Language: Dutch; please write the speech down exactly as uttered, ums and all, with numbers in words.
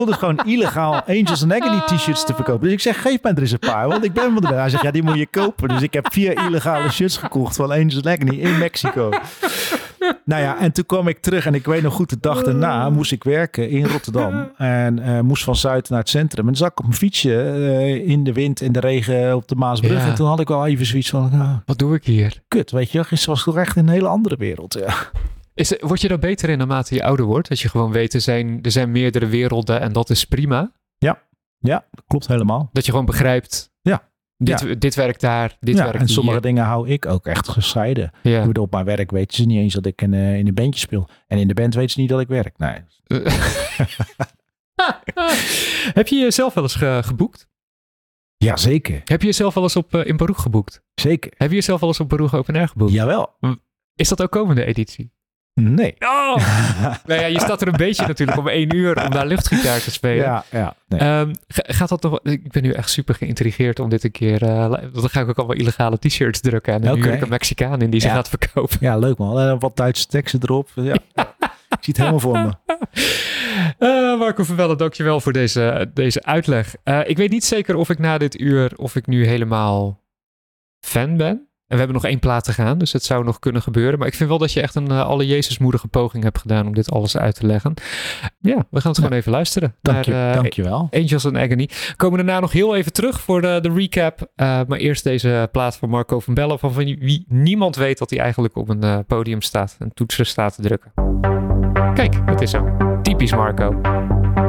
dus gewoon illegaal Angels and Agony t-shirts te verkopen. Dus ik zeg, geef mij er eens een paar, want ik ben van de... Hij zegt, ja, die moet je kopen. Dus ik heb vier illegale shirts gekocht van Angels and Agony in Mexico. Nou ja, en toen kwam ik terug en ik weet nog goed, de dag daarna moest ik werken in Rotterdam. En uh, moest van Zuid naar het centrum. En dan zat ik op mijn fietsje uh, in de wind, in de regen, op de Maasbrug. Ja. En toen had ik wel even zoiets van, nou, wat doe ik hier? Kut, weet je, gisteren was ik toch echt in een hele andere wereld, ja. Is, word je daar beter in naarmate je ouder wordt? Dat je gewoon weet, er zijn, er zijn meerdere werelden en dat is prima? Ja, ja, dat klopt helemaal. Dat je gewoon begrijpt, ja. dit, ja. dit werkt daar, dit ja, werkt en hier. sommige dingen hou ik ook echt gescheiden. Ja. Ik bedoel, op mijn werk weten ze niet eens dat ik in, uh, in een bandje speel. En in de band weten ze niet dat ik werk. Nee. Heb je jezelf wel eens ge- geboekt? Ja, zeker. Heb je jezelf wel eens op uh, in Baruch geboekt? Zeker. Heb je jezelf wel eens op Baruch Open Air geboekt? Jawel. Is dat ook komende editie? Nee. Oh! Nou ja, je staat er een beetje natuurlijk om één uur om daar luchtgitaar te spelen. Ja, ja. Nee. Um, gaat dat nog... Ik ben nu echt super geïntrigeerd om dit een keer... Uh, dan ga ik ook allemaal illegale t-shirts drukken. En dan okay. huur ik een Mexicaan in die ze ja. gaat verkopen. Ja, leuk man. En wat Duitse teksten erop. Ja. Ik zie het helemaal voor me. Uh, Marco Verwelle, dankjewel voor deze, deze uitleg. Uh, ik weet niet zeker of ik na dit uur... of ik nu helemaal fan ben. En we hebben nog één plaat te gaan, dus het zou nog kunnen gebeuren. Maar ik vind wel dat je echt een uh, alle Jezusmoedige poging hebt gedaan om dit alles uit te leggen. Ja, we gaan het ja. gewoon even luisteren. Dank je, naar, uh, dankjewel. Angels and Agony. Komen daarna nog heel even terug voor de, de recap. Uh, maar eerst deze plaat van Marco van Bellen, van wie niemand weet dat hij eigenlijk op een uh, podium staat en toetsen staat te drukken. Kijk, het is zo. Typisch Marco.